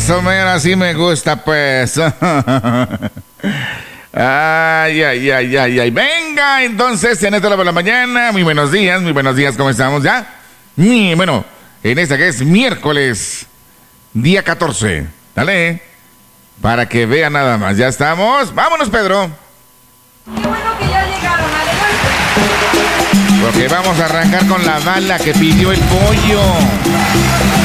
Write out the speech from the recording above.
Eso, mira, así me gusta, pues. Ay, ay, ay, ay, ay. Venga, entonces, en esta hora de la mañana, muy buenos días, ¿cómo estamos ya? Bueno, en esta que es miércoles, día 14. Dale, para que vea nada más. Ya estamos. Vámonos, Pedro. Qué bueno que ya llegaron, adelante. Porque vamos a arrancar con la bala que pidió el pollo.